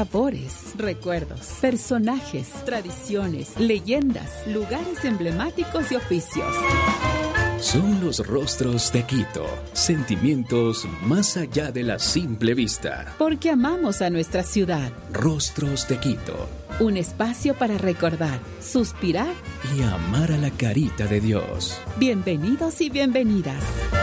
sabores, recuerdos, personajes, tradiciones, leyendas, lugares emblemáticos y oficios. Son los rostros de Quito, sentimientos más allá de la simple vista. Porque amamos a nuestra ciudad. Rostros de Quito. Un espacio para recordar, suspirar y amar a la carita de Dios. Bienvenidos y bienvenidas.